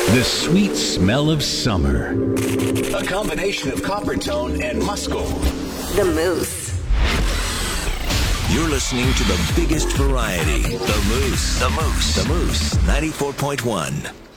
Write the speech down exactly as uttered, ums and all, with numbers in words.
The sweet smell of summer. A combination of Coppertone and Muscle. The Moose. You're listening to the biggest variety. The Moose. The Moose. The Moose. ninety-four point one.